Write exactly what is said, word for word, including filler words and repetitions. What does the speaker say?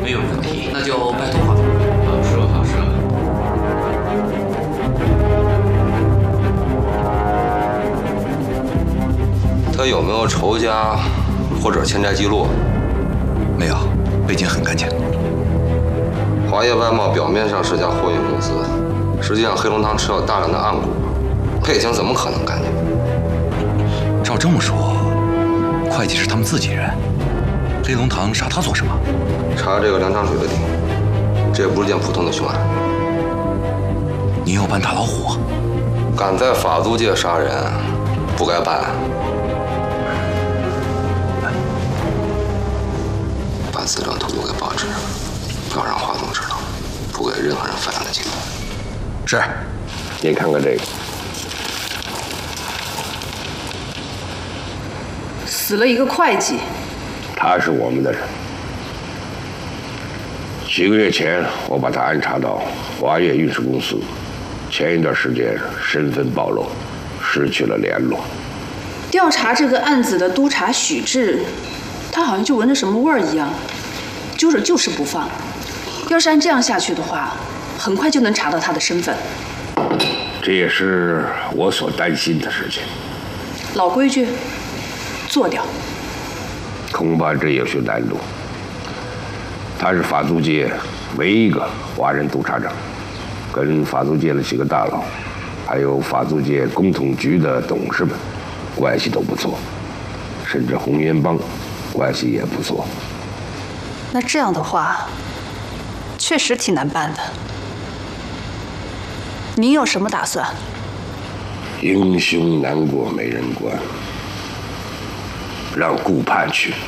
没有问题，那就拜托法官。 好说好说。 他有没有仇家或者欠债记录？ 没有，背景很干净。 华业外贸表面上是家货运公司，实际上黑龙堂持有大量的暗股，配型怎么可能干净？ 照这么说，会计是他们自己人，黑龙堂杀他做什么？ 查这个梁长水的底，这也不是件普通的凶案。 你要扮大老虎？ 敢在法租界杀人，不该办。把资料透露给报纸，不要让华总知道，不给任何人反映的机会。 是。 您看看这个， 死了一个会计。 他是我们的人。几个月前，我把他安插到华业运输公司，前一段时间身份暴露，失去了联络。 调查这个案子的督察许志，他好像就闻着什么味儿一样，揪着就是不放。要是按这样下去的话，很快就能查到他的身份。 这也是我所担心的事情。 老规矩，做掉。 恐怕这有些难度。他是法租界唯一一个华人督察长，跟法租界的几个大佬，还有法租界工统局的董事们关系都不错，甚至红岩帮关系也不错。 那这样的话，确实挺难办的。您有什么打算？ 英雄难过美人关，让顾盼去